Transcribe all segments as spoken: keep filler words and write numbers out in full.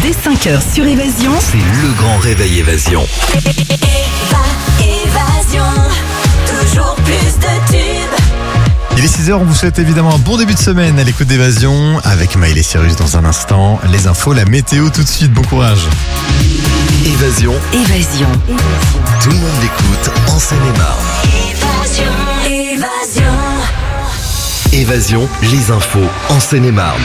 Dès cinq heures sur Évasion, c'est le grand réveil Évasion. Évasion, toujours plus de tubes. Il est six heures, on vous souhaite évidemment un bon début de semaine à l'écoute d'Évasion avec Maël et Cyrus dans un instant. Les infos, la météo tout de suite, bon courage. Évasion, Évasion, tout le monde l'écoute en Seine-et-Marne. Évasion, évasion. Évasion, les infos en Seine-et-Marne.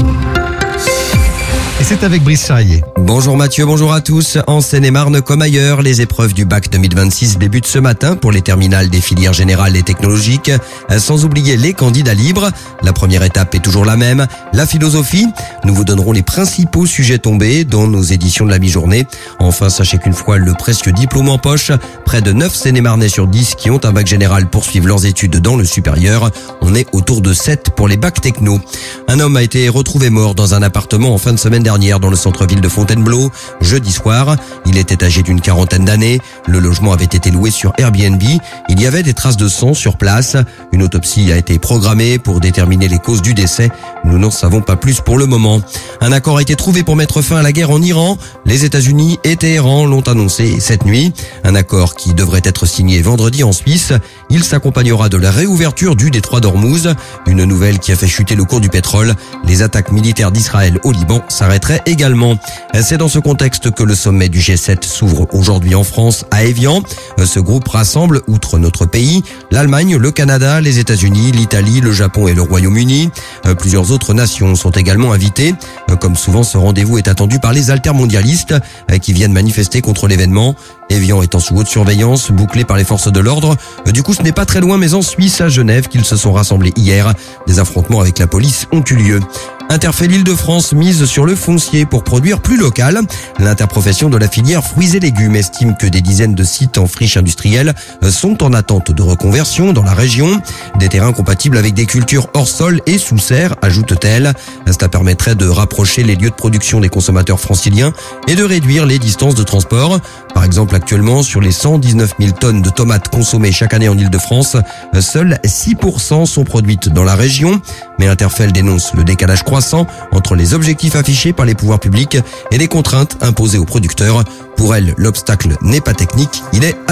Et c'est avec Brice Charrier. Bonjour Mathieu, bonjour à tous. En Seine-et-Marne comme ailleurs, les épreuves du bac deux mille vingt-six débutent ce matin pour les terminales des filières générales et technologiques, sans oublier les candidats libres. La première étape est toujours la même, la philosophie. Nous vous donnerons les principaux sujets tombés dans nos éditions de la mi-journée. Enfin, sachez qu'une fois le presque diplôme en poche, près de neuf Seine-et-Marnais sur dix qui ont un bac général poursuivent leurs études dans le supérieur. On est autour de sept pour les bacs techno. Un homme a été retrouvé mort dans un appartement en fin de semaine dernière dans le centre-ville de Fontainebleau, jeudi soir. Il était âgé d'une quarantaine d'années. Le logement avait été loué sur Airbnb. Il y avait des traces de sang sur place. Une autopsie a été programmée pour déterminer les causes du décès. Nous n'en savons pas plus pour le moment. Un accord a été trouvé pour mettre fin à la guerre en Iran. Les États-Unis et Téhéran l'ont annoncé cette nuit. Un accord qui devrait être signé vendredi en Suisse. Il s'accompagnera de la réouverture du détroit d'Ormuz. Une nouvelle qui a fait chuter le cours du pétrole. Les attaques militaires d'Israël au Liban s'arrêteraient également. C'est dans ce contexte que le sommet du G sept s'ouvre aujourd'hui en France à Évian. Ce groupe rassemble, outre notre pays, l'Allemagne, le Canada, les États-Unis, l'Italie, le Japon et le Royaume-Uni. Plusieurs autres nations sont également invitées. Comme souvent, ce rendez-vous est attendu par les altermondialistes qui viennent manifester contre l'événement. Évian étant sous haute surveillance, bouclé par les forces de l'ordre. Du coup, ce n'est pas très loin, mais en Suisse, à Genève, qu'ils se sont rassemblés hier. Des affrontements avec la police ont eu lieu. Interfell Île-de-France mise sur le foncier pour produire plus local. L'interprofession de la filière fruits et légumes estime que des dizaines de sites en friche industrielle sont en attente de reconversion dans la région. Des terrains compatibles avec des cultures hors sol et sous serre, ajoute-t-elle. Cela permettrait de rapprocher les lieux de production des consommateurs franciliens et de réduire les distances de transport. Par exemple, actuellement, sur les cent dix-neuf mille tonnes de tomates consommées chaque année en Île-de-France, seules six pour cent sont produites dans la région. Mais Interfell dénonce le décalage croissant entre les objectifs affichés par les pouvoirs publics et les contraintes imposées aux producteurs. Pour elle, l'obstacle n'est pas technique, il est